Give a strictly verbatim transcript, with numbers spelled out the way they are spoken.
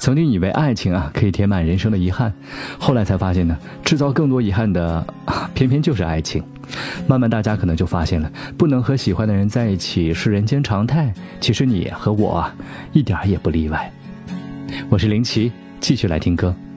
曾经以为爱情啊可以填满人生的遗憾，后来才发现呢，制造更多遗憾的偏偏就是爱情。慢慢大家可能就发现了，不能和喜欢的人在一起是人间常态，其实你和我啊一点也不例外。我是林奇，继续来听歌。